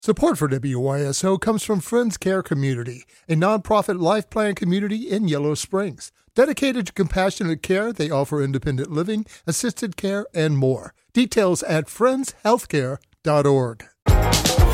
Support for WYSO comes from Friends Care Community, a nonprofit life plan community in Yellow Springs. Dedicated to compassionate care, they offer independent living, assisted care, and more. Details at friendshealthcare.org.